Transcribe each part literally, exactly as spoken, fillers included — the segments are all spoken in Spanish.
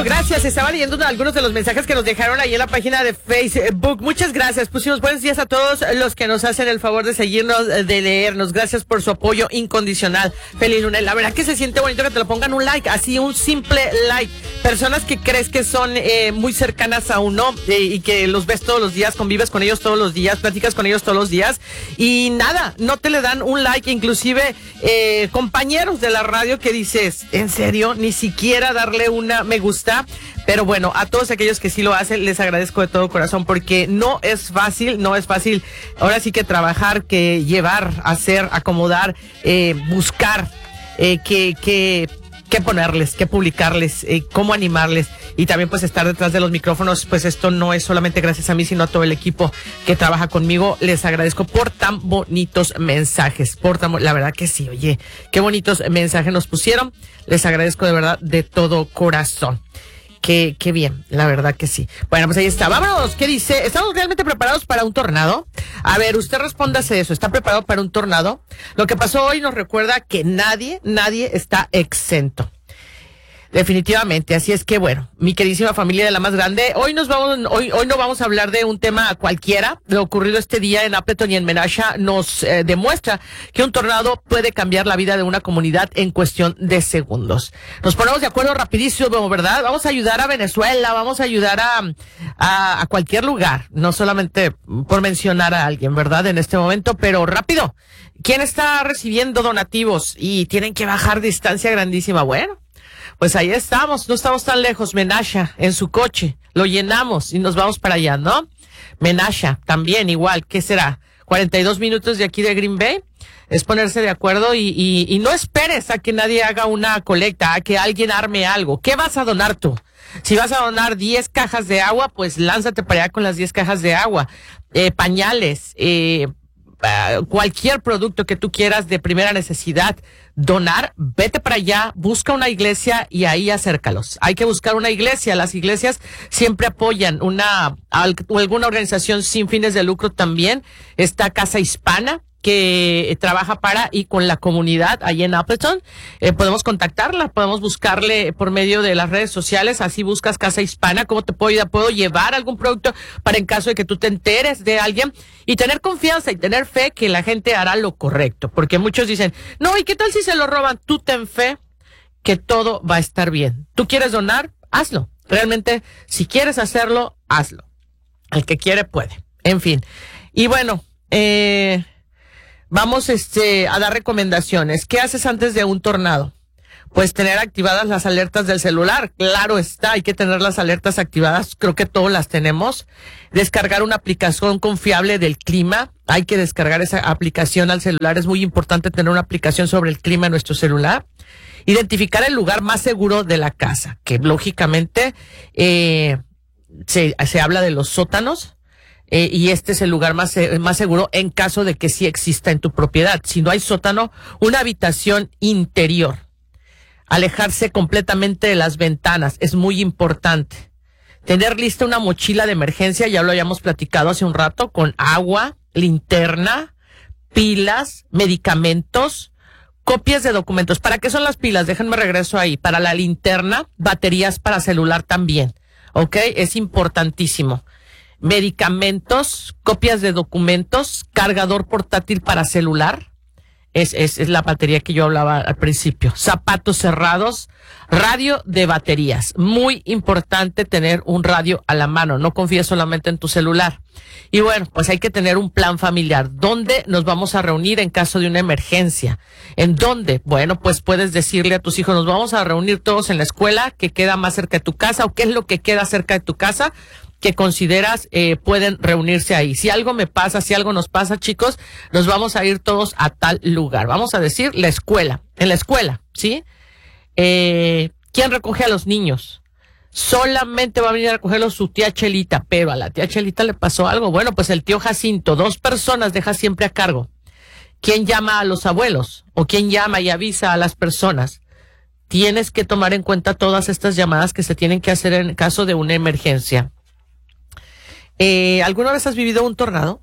Bueno, gracias. Estaba leyendo algunos de los mensajes que nos dejaron ahí en la página de Facebook. Muchas gracias. Pusimos buenos días a todos los que nos hacen el favor de seguirnos, de leernos. Gracias por su apoyo incondicional. Feliz lunes. La verdad que se siente bonito que te lo pongan un like, así un simple like. Personas que crees que son eh, muy cercanas a uno eh, y que los ves todos los días, convives con ellos todos los días, platicas con ellos todos los días y nada, no te le dan un like. Inclusive eh, compañeros de la radio que dices, ¿en serio? Ni siquiera darle una me gusta. Pero bueno, a todos aquellos que sí lo hacen, les agradezco de todo corazón porque no es fácil, no es fácil. Ahora sí que trabajar, que llevar, hacer, acomodar, eh, buscar, eh, que, que, que ponerles, que publicarles, eh, cómo animarles y también pues estar detrás de los micrófonos. Pues esto no es solamente gracias a mí, sino a todo el equipo que trabaja conmigo. Les agradezco por tan bonitos mensajes, por tan, la verdad que sí, oye, qué bonitos mensajes nos pusieron. Les agradezco de verdad de todo corazón. Qué, qué bien, la verdad que sí. Bueno, pues ahí está. Vámonos, ¿qué dice? ¿Estamos realmente preparados para un tornado? A ver, usted respóndase eso. ¿Está preparado para un tornado? Lo que pasó hoy nos recuerda que nadie, nadie está exento. Definitivamente, así es que bueno, mi queridísima familia de la más grande, hoy nos vamos, hoy, hoy no vamos a hablar de un tema cualquiera. Lo ocurrido este día en Appleton y en Menasha nos eh, demuestra que un tornado puede cambiar la vida de una comunidad en cuestión de segundos. Nos ponemos de acuerdo rapidísimo, ¿verdad? Vamos a ayudar a Venezuela, vamos a ayudar a, a, a cualquier lugar, no solamente por mencionar a alguien, ¿verdad? En este momento, pero rápido. ¿Quién está recibiendo donativos y tienen que bajar distancia grandísima? Bueno, pues ahí estamos, no estamos tan lejos. Menasha, en su coche, lo llenamos y nos vamos para allá, ¿no? Menasha, también igual, ¿qué será? cuarenta y dos minutos de aquí de Green Bay. Es ponerse de acuerdo y, y, y no esperes a que nadie haga una colecta, a que alguien arme algo. ¿Qué vas a donar tú? Si vas a donar diez cajas de agua, pues lánzate para allá con las diez cajas de agua. Eh, pañales, eh, Uh, cualquier producto que tú quieras de primera necesidad donar, vete para allá, busca una iglesia y ahí acércalos. Hay que buscar una iglesia. Las iglesias siempre apoyan una o alguna organización sin fines de lucro también. Está Casa Hispana, que trabaja para y con la comunidad ahí en Appleton. Eh, podemos contactarla, podemos buscarle por medio de las redes sociales. Así buscas Casa Hispana. ¿Cómo te puedo ayudar? ¿Puedo llevar algún producto para en caso de que tú te enteres de alguien? Y tener confianza y tener fe que la gente hará lo correcto. Porque muchos dicen, no, ¿y qué tal si se lo roban? Tú ten fe que todo va a estar bien. ¿Tú quieres donar? Hazlo. Realmente, si quieres hacerlo, hazlo. El que quiere puede. En fin. Y bueno, eh... Vamos este a dar recomendaciones. ¿Qué haces antes de un tornado? Pues tener activadas las alertas del celular. Claro está, hay que tener las alertas activadas. Creo que todos las tenemos. Descargar una aplicación confiable del clima. Hay que descargar esa aplicación al celular. Es muy importante tener una aplicación sobre el clima en nuestro celular. Identificar el lugar más seguro de la casa, que lógicamente eh, se, se habla de los sótanos. Eh, y este es el lugar más, eh, más seguro en caso de que sí exista en tu propiedad. Si no hay sótano, una habitación interior. Alejarse completamente de las ventanas es muy importante. Tener lista una mochila de emergencia, ya lo habíamos platicado hace un rato, con agua, linterna, pilas, medicamentos, copias de documentos. ¿Para qué son las pilas? Déjenme regreso ahí. Para la linterna, baterías para celular también. ¿Ok? Es importantísimo. Medicamentos, copias de documentos, cargador portátil para celular, es, es, es la batería que yo hablaba al principio, zapatos cerrados, radio de baterías, muy importante tener un radio a la mano, no confíes solamente en tu celular. Y bueno, pues hay que tener un plan familiar, ¿dónde nos vamos a reunir en caso de una emergencia? ¿En dónde? Bueno, pues puedes decirle a tus hijos, nos vamos a reunir todos en la escuela que queda más cerca de tu casa, o qué es lo que queda cerca de tu casa, que consideras eh, pueden reunirse ahí. Si algo me pasa, si algo nos pasa, chicos, nos vamos a ir todos a tal lugar. Vamos a decir la escuela, en la escuela, ¿sí? Eh, ¿quién recoge a los niños? Solamente va a venir a recogerlos su tía Chelita, pero a la tía Chelita le pasó algo. Bueno, pues el tío Jacinto, dos personas deja siempre a cargo. ¿Quién llama a los abuelos? ¿O quién llama y avisa a las personas? Tienes que tomar en cuenta todas estas llamadas que se tienen que hacer en caso de una emergencia. Eh, ¿Alguna vez has vivido un tornado?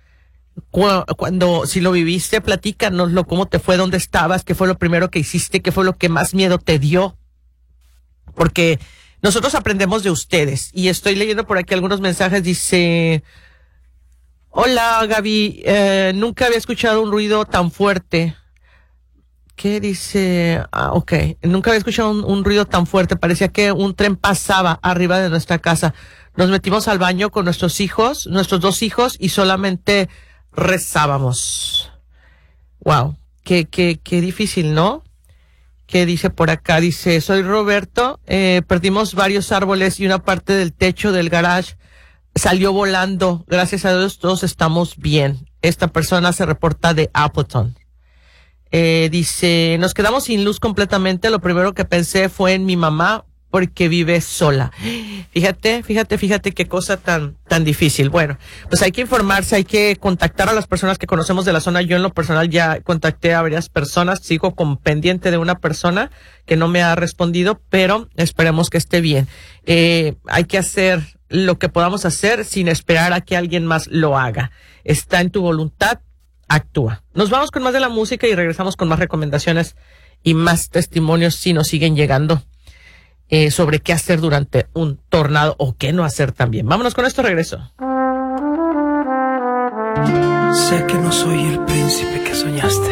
Cuando, si lo viviste, platícanoslo, cómo te fue, dónde estabas, qué fue lo primero que hiciste, qué fue lo que más miedo te dio. Porque nosotros aprendemos de ustedes. Y estoy leyendo por aquí algunos mensajes. Dice, hola Gaby, eh, nunca había escuchado un ruido tan fuerte. ¿Qué dice? Ah, ok. Nunca había escuchado un, un ruido tan fuerte. Parecía que un tren pasaba arriba de nuestra casa. Nos metimos al baño con nuestros hijos, nuestros dos hijos, y solamente rezábamos. Wow. Qué, qué, qué difícil, ¿no? ¿Qué dice por acá? Dice, soy Roberto. Eh, perdimos varios árboles y una parte del techo del garage salió volando. Gracias a Dios todos estamos bien. Esta persona se reporta de Appleton. Eh, dice, nos quedamos sin luz completamente. Lo primero que pensé fue en mi mamá porque vive sola. Fíjate, fíjate, fíjate qué cosa tan, tan difícil. Bueno, pues hay que informarse, hay que contactar a las personas que conocemos de la zona. Yo en lo personal ya contacté a varias personas, sigo con pendiente de una persona que no me ha respondido, pero esperemos que esté bien. Eh, hay que hacer lo que podamos hacer sin esperar a que alguien más lo haga. Está en tu voluntad. Actúa. Nos vamos con más de la música y regresamos con más recomendaciones y más testimonios si nos siguen llegando eh, sobre qué hacer durante un tornado o qué no hacer también. Vámonos con esto, regreso. Sé que no soy el príncipe que soñaste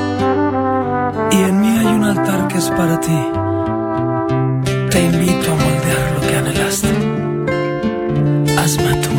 y en mí hay un altar que es para ti. Te invito a moldear lo que anhelaste. Hazme a tu